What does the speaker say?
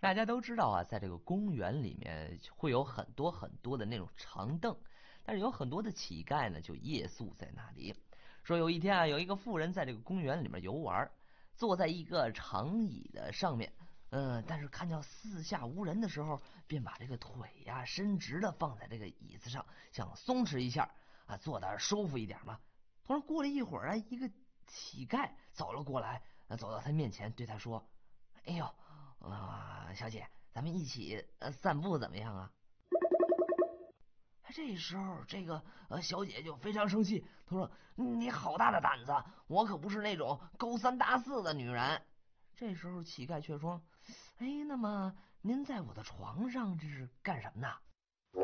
大家都知道啊，在这个公园里面会有很多很多的那种长凳，但是有很多的乞丐呢就夜宿在那里。说有一天啊，有一个妇人在这个公园里面游玩，坐在一个长椅的上面，但是看到四下无人的时候，便把这个腿呀伸直的放在这个椅子上，想松弛一下啊，坐那儿舒服一点嘛。突然过了一会儿啊，一个乞丐走了过来，走到他面前，对他说：“哎呦，小姐，咱们一起散步怎么样啊？”这时候，这个小姐就非常生气，她说：“你好大的胆子！我可不是那种勾三搭四的女人。”这时候，乞丐却说：“哎，那么您在我的床上这是干什么呢？”